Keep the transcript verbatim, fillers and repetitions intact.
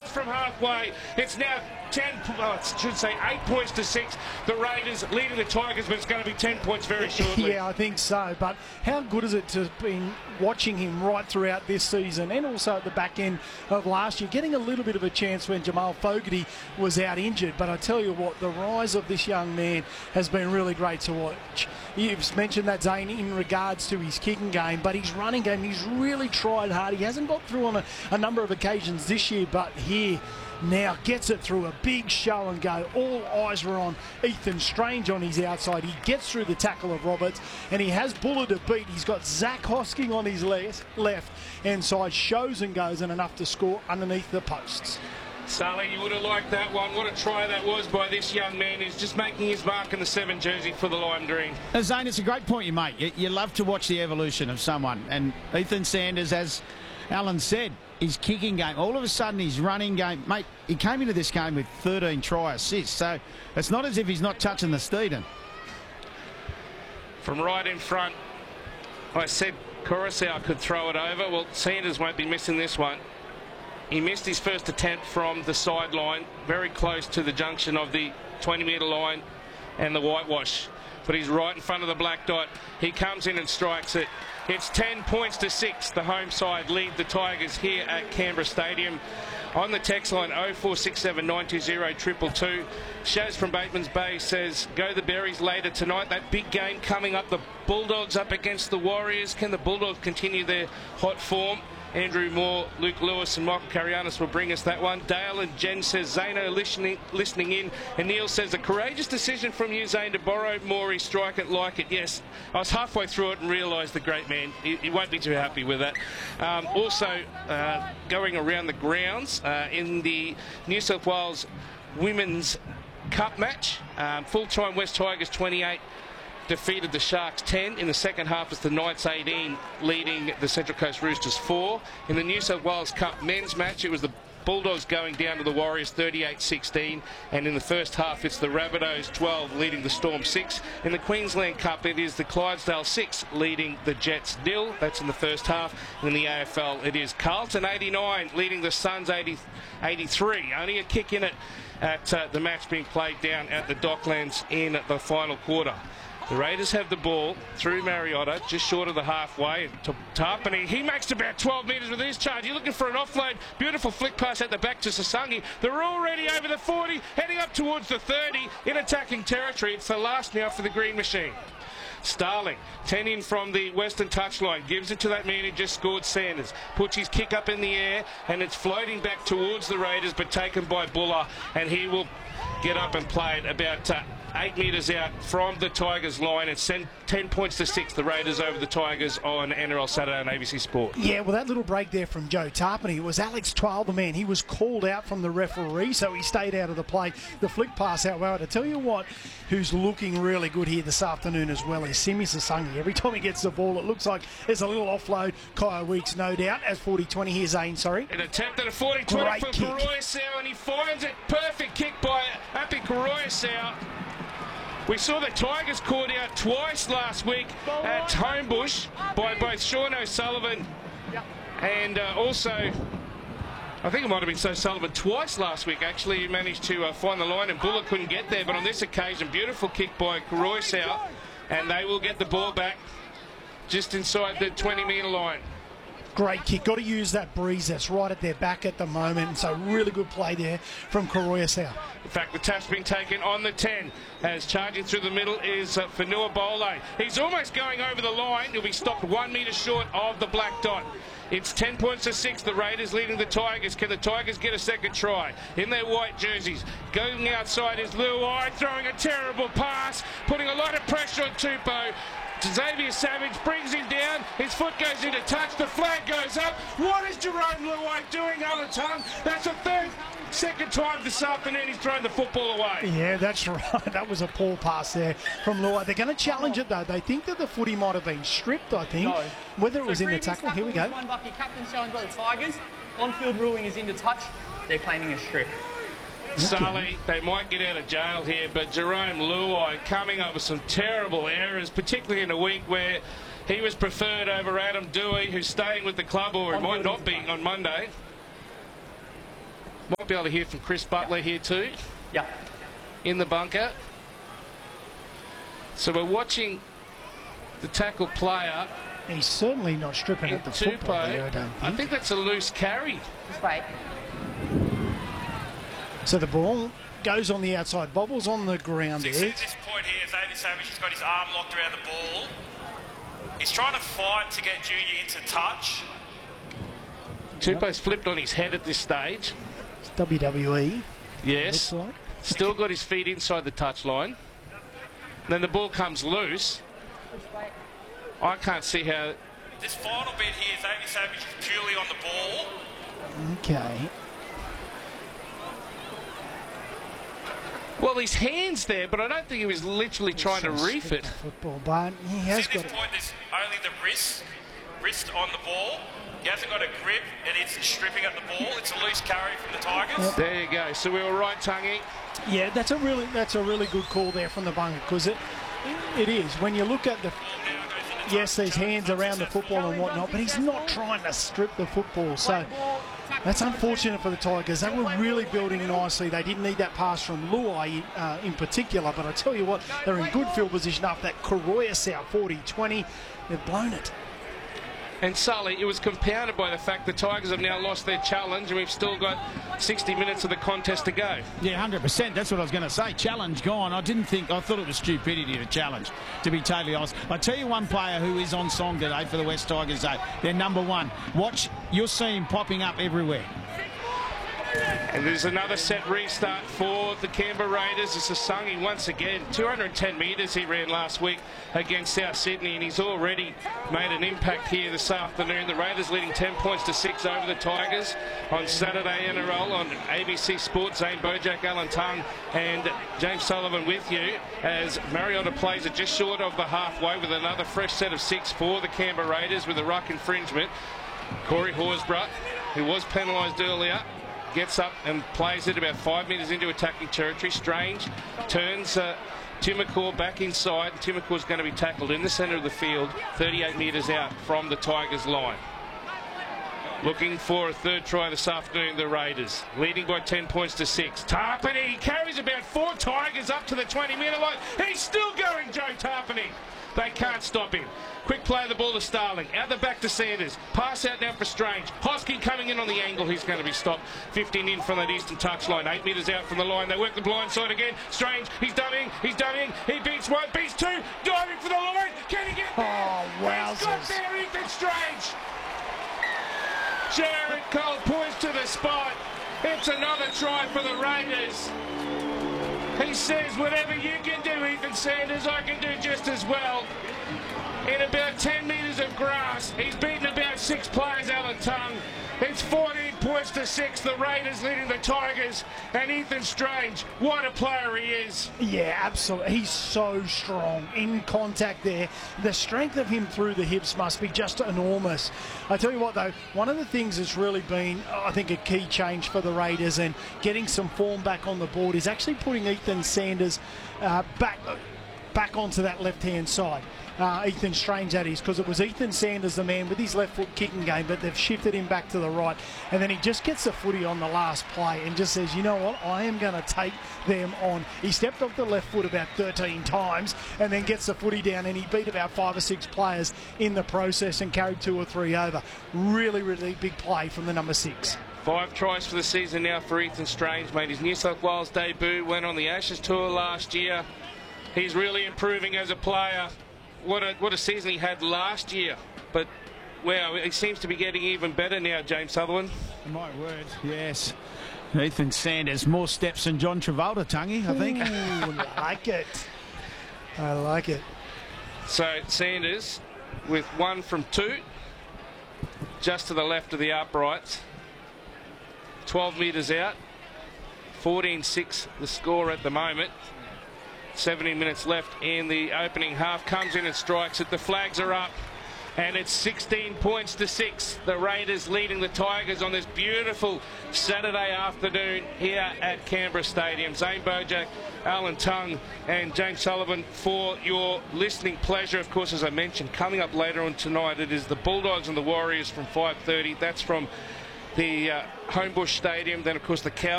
from halfway. It's now ten, oh, I should say eight points to six. The Raiders leading the Tigers, but it's going to be ten points very shortly. Yeah, I think so. But how good is it to have been watching him right throughout this season and also at the back end of last year, getting a little bit of a chance when Jamal Fogarty was out injured. But I tell you what, the rise of this young man has been really great to watch. You've mentioned that, Zane, in regards to his kicking game, but his running game, he's really tried hard. He hasn't got through on a, a number of occasions this year, but here now gets it through a big show and go. All eyes were on Ethan Strange on his outside. He gets through the tackle of Roberts, and he has Buller to beat. He's got Zach Hosking on his left, left hand side, shows and goes, and enough to score underneath the posts. Sully, you would have liked that one. What a try that was by this young man who's just making his mark in the seven jersey for the Lime Green. Uh, Zane, it's a great point you make. You, you love to watch the evolution of someone. And Ethan Sanders, as Alan said, his kicking game, all of a sudden his running game, mate, he came into this game with thirteen try assists. So it's not as if he's not touching the Steeden. From right in front, I said Coruscant could throw it over. Well, Sanders won't be missing this one. He missed his first attempt from the sideline, very close to the junction of the twenty metre line and the whitewash. But he's right in front of the black dot. He comes in and strikes it. It's ten points to six. The home side lead the Tigers here at Canberra Stadium. On the text line oh four six seven nine two oh two two two. Shaz from Bateman's Bay says, go the Berries later tonight. That big game coming up. The Bulldogs up against the Warriors. Can the Bulldogs continue their hot form? Andrew Moore, Luke Lewis and Michael Carianis will bring us that one. Dale and Jen says, Zano listening, listening in. And Neil says, a courageous decision from you, Zane, to borrow Morey, strike it, like it. Yes, I was halfway through it and realised the great man, he, he won't be too happy with that. Um, also, uh, going around the grounds uh, in the New South Wales Women's Cup match, um, full-time West Tigers twenty-eight. Defeated the Sharks ten. In the second half, it's the Knights eighteen leading the Central Coast Roosters four. In the New South Wales Cup men's match, it was the Bulldogs going down to the Warriors thirty-eight sixteen. And in the first half, it's the Rabbitohs twelve leading the Storm six. In the Queensland Cup, it is the Clydesdale six leading the Jets nil. That's in the first half. And in the A F L, it is Carlton eighty-nine leading the Suns eighty, eighty-three. Only a kick in it at uh, the match being played down at the Docklands in the final quarter. The Raiders have the ball through Mariota, just short of the halfway. To Tarpany, he makes about twelve metres with his charge. You're looking for an offload. Beautiful flick pass at the back to Sasangi. They're already over the forty, heading up towards the thirty in attacking territory. It's the last now for the Green Machine. Starling, ten in from the western touchline, gives it to that man who just scored, Sanders. Puts his kick up in the air, and it's floating back towards the Raiders, but taken by Buller, and he will get up and play it about uh, eight metres out from the Tigers line and send ten points to six, the Raiders over the Tigers on N R L Saturday on A B C Sport. Yeah, well, that little break there from Joe Tarpany, it was Alex Twal, the man. He was called out from the referee, so he stayed out of the play. The flick pass out well. To tell you what, who's looking really good here this afternoon as well is Simi Sasangi. Every time he gets the ball, it looks like there's a little offload. Kaya Weeks, no doubt, as forty twenty here, Zane, sorry. An attempt at a forty twenty for Koroisau, and he finds it. Perfect kick by Api Koroisau. We saw the Tigers caught out twice last week at Homebush by both Sean O'Sullivan and uh, also, I think it might have been so Sullivan twice last week actually. He managed to uh, find the line and Bullock couldn't get there, but on this occasion, beautiful kick by Koroisau, and they will get the ball back just inside the twenty metre line. Great kick. Got to use that breeze that's right at their back at the moment. So really good play there from Koroisau. In fact, the tap's been taken on the ten as charging through the middle is uh, Fanua Bole. He's almost going over the line. He'll be stopped one metre short of the black dot. It's ten points to six. The Raiders leading the Tigers. Can the Tigers get a second try in their white jerseys? Going outside is Luai, throwing a terrible pass, putting a lot of pressure on Tupou. Xavier Savage brings him down. His foot goes into touch. The flag goes up. What is Jerome Luai doing, Alan Tongue? That's the third, second time this afternoon he's thrown the football away. Yeah, that's right. That was a poor pass there from Luai. They're going to challenge it, though. They think that the footy might have been stripped, I think. No. Whether it so was in the tackle. Here we go. One Bucky, captain showing by the Tigers. On-field ruling is into touch. They're claiming a strip. Sully, they might get out of jail here, but Jerome Luai coming up with some terrible errors, particularly in a week where he was preferred over Adam Dewey, who's staying with the club, or he might not be on Monday. Might be able to hear from Chris Butler yeah. here too. Yeah. In the bunker. So we're watching the tackle player. He's certainly not stripping at the football there, I don't think. I think that's a loose carry. Just wait. So the ball goes on the outside, bobbles on the ground there. At this point here, Xavier Savage has got his arm locked around the ball. He's trying to fight to get Junior into touch. Tupou's flipped on his head at this stage. It's W W E. Yes. Like. Still got his feet inside the touchline. Then the ball comes loose. I can't see how... This final bit here, Xavier Savage is purely on the ball. Okay. Well, his hand's there, but I don't think he was literally trying to reef it. Football, but he has At got this it. point, there's only the wrist, wrist on the ball. He hasn't got a grip, and it's stripping at the ball. It's a loose carry from the Tigers. There you go. So we were right, Tungy. Yeah, that's a really that's a really good call there from the bunker, because it it is. When you look at the... Yes, there's hands around the football and whatnot, but he's not trying to strip the football. So that's unfortunate for the Tigers. They were really building nicely. They didn't need that pass from Luai uh, in particular, but I tell you what, they're in good field position after that Koroya South forty twenty. They've blown it. And Sully, it was compounded by the fact the Tigers have now lost their challenge and we've still got sixty minutes of the contest to go. Yeah, one hundred percent. That's what I was going to say. Challenge gone. I didn't think... I thought it was stupidity to challenge, to be totally honest. I tell you one player who is on song today for the West Tigers, though. They're number one. Watch. You'll see him popping up everywhere. And there's another set restart for the Canberra Raiders. It's Asungi once again. two hundred ten metres he ran last week against South Sydney, and he's already made an impact here this afternoon. The Raiders leading ten points to six over the Tigers on Saturday N R L on A B C Sports. Zane Bojack, Alan Tongue and James Sullivan with you as Mariota plays it just short of the halfway with another fresh set of six for the Canberra Raiders with a ruck infringement. Corey Horsburgh, who was penalised earlier, gets up and plays it about five metres into attacking territory. Strange turns uh, Timacour back inside. Timacour's going to be tackled in the centre of the field, thirty-eight metres out from the Tigers line. Looking for a third try this afternoon, the Raiders, leading by ten points to six. Tarpany carries about four Tigers up to the twenty metre line. He's still going, Joe Tarpany. They can't stop him. Quick play of the ball to Starling. Out the back to Sanders. Pass out now for Strange. Hosking coming in on the angle. He's going to be stopped. fifteen in from that eastern touchline. Eight metres out from the line. They work the blind side again. Strange. He's dummying. He's dummying. He beats one. Beats two. Diving for the line. Can he get there? Oh, wowzers. He's got there, Ethan Strange. Jared Cole points to the spot. It's another try for the Raiders. He says, whatever you can do, Ethan Sanders, I can do just as well. In about ten metres of grass, he's beaten about six players, Alan Tongue. It's fourteen points to six. The Raiders leading the Tigers. And Ethan Strange, what a player he is. Yeah, absolutely. He's so strong in contact there. The strength of him through the hips must be just enormous. I tell you what, though, one of the things that's really been, I think, a key change for the Raiders and getting some form back on the board is actually putting Ethan Sanders uh, back, back onto that left-hand side. Uh, Ethan Strange, that is, because it was Ethan Sanders, the man with his left foot kicking game, but they've shifted him back to the right. And then he just gets the footy on the last play and just says, you know what, I am going to take them on. He stepped off the left foot about thirteen times and then gets the footy down, and he beat about five or six players in the process and carried two or three over. Really, really big play from the number six. Five tries for the season now for Ethan Strange. Made his New South Wales debut, went on the Ashes tour last year. He's really improving as a player. What a, what a season he had last year. But, wow, he seems to be getting even better now, James Sutherland. My word, yes. Ethan Sanders, more steps than John Travolta, Tungy, I think. Ooh, I like it. I like it. So, Sanders with one from two, just to the left of the uprights. twelve metres out. fourteen six the score at the moment. seventeen minutes left in the opening half. Comes in and strikes it. The flags are up. And it's sixteen points to six. The Raiders leading the Tigers on this beautiful Saturday afternoon here at Canberra Stadium. Zane Bojack, Alan Tongue and James Sullivan for your listening pleasure. Of course, as I mentioned, coming up later on tonight, it is the Bulldogs and the Warriors from five thirty. That's from the uh, Homebush Stadium, then of course the Cow